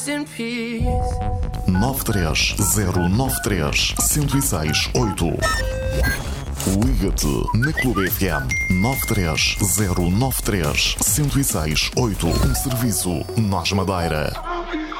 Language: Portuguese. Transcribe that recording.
in peace. 93093-1068. Liga-te na Clube FM 93093-1068. Um serviço Nós Madeira.